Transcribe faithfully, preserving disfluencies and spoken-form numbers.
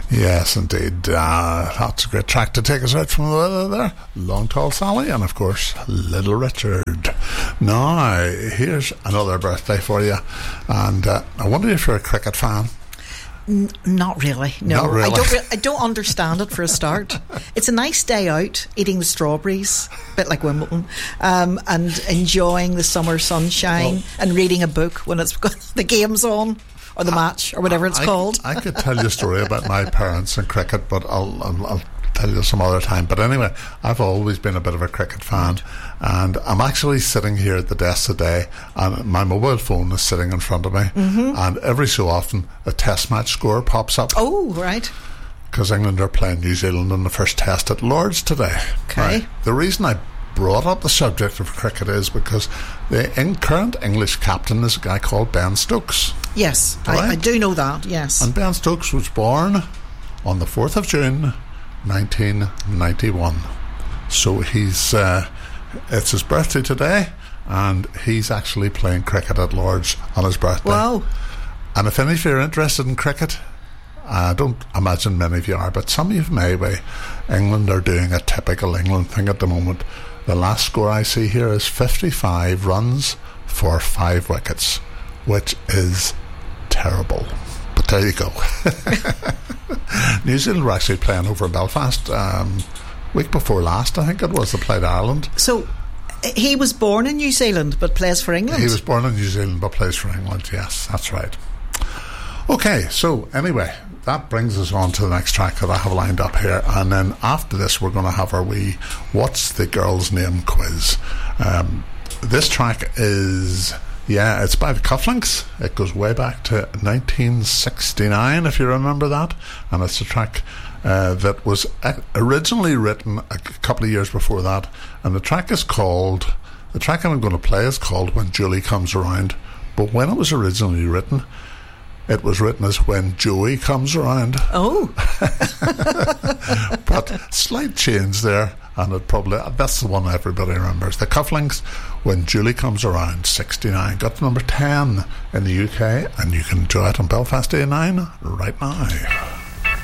Yes, indeed. Uh, that's a great track to take us out from the weather there. Long Tall Sally and, of course, Little Richard. Now, here's another birthday for you. And uh, I wonder if you're a cricket fan. N- not really. No, Not really. I don't. Re- I don't understand it for a start. It's a nice day out, eating the strawberries, a bit like Wimbledon, um, and enjoying the summer sunshine well, and reading a book when it's got the game's on. Or the match, or whatever it's I, called. I could tell you a story about my parents and cricket, but I'll, I'll, I'll tell you some other time. But anyway, I've always been a bit of a cricket fan, and I'm actually sitting here at the desk today, and my mobile phone is sitting in front of me, mm-hmm. and every so often a test match score pops up. Oh, right. Because England are playing New Zealand in the first test at Lord's today. Okay. Now, the reason I brought up the subject of cricket is because the in- current English captain is a guy called Ben Stokes. Yes, right? I, I do know that, yes. And Ben Stokes was born on the fourth of June nineteen ninety-one. So he's uh, it's his birthday today, and he's actually playing cricket at Lord's on his birthday. Wow. And if any of you are interested in cricket, I don't imagine many of you are, but some of you may be. England are doing a typical England thing at the moment. The last score I see here is fifty-five runs for five wickets, which is terrible. But there you go. New Zealand were actually playing over in Belfast um, week before last, I think it was. They played Ireland. So he was born in New Zealand but plays for England? He was born in New Zealand but plays for England, yes, that's right. Okay, so anyway, that brings us on to the next track that I have lined up here, and then after this we're going to have our wee What's the Girl's Name quiz. Um, this track is, yeah, it's by the Cufflinks. It goes way back to nineteen sixty-nine, if you remember that, and it's a track uh, that was originally written a couple of years before that, and the track is called, the track I'm going to play is called When Julie Comes Around, but when it was originally written, it was written as When Joey Comes Around. Oh. But slight change there, and it probably, that's the one everybody remembers. The Cufflinks, When Julie Comes Around, sixty-nine. Got to number ten in the U K, and you can enjoy it on Belfast A nine right now.